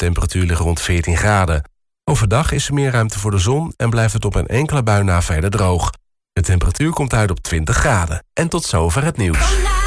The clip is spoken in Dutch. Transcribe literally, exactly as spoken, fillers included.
Temperatuur ligt rond veertien graden. Overdag is er meer ruimte voor de zon en blijft het op een enkele bui na verder droog. De temperatuur komt uit op twintig graden. En tot zover het nieuws.